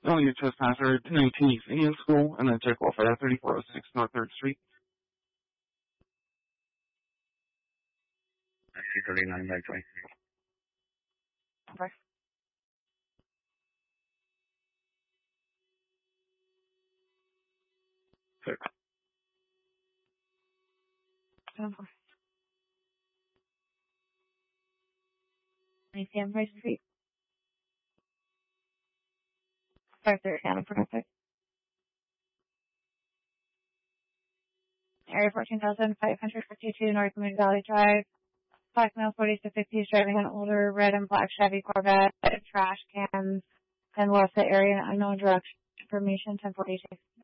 Only a trespasser, 19 East Indian School, and then check off at 3406 North 3rd Street. I see 39 by 20. Okay. Sir. 10-4. I see Empire Street. 530 Hannaford, okay. Area 14,552 North Moon Valley Drive. Black male 40 to 50 is driving an older red and black Chevy Corvette, trash cans, and lost the area in unknown direction. Information 1042.